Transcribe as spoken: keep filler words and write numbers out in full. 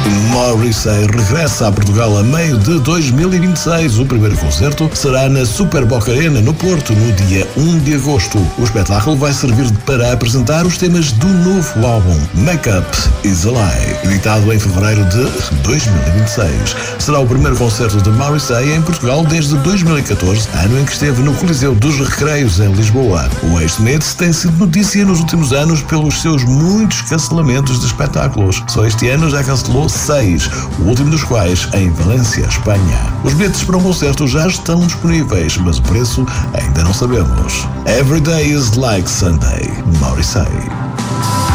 Morrissey regressa a Portugal a meio de dois mil e vinte e seis. O primeiro concerto será na Super Boca Arena, no Porto, no dia um de agosto. O espetáculo vai servir para apresentar os temas do novo álbum Make Up Is a Lie, editado em fevereiro de dois mil e vinte e seis. Será o primeiro concerto de Morrissey em Portugal desde dois mil e catorze, ano em que esteve no Coliseu dos Recreios, em Lisboa. O ex-Smith tem sido notícia nos últimos anos pelos seus muitos cancelamentos de espetáculos. Só este ano já cancelou seis, o último dos quais em Valência, Espanha. Os bilhetes para um concerto já estão disponíveis, mas o preço ainda não sabemos. Every day is like Sunday, Morrissey.